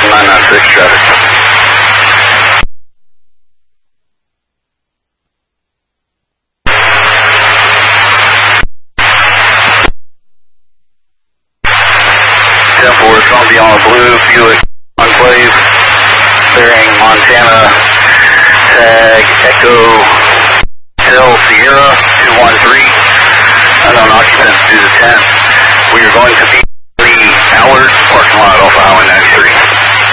996 traffic. From Beyond Blue, Buick Enclave, bearing Montana, tag Echo Hill Sierra 213, unknown occupants due to 10. We are going to be the Allard parking lot off of Highway 93.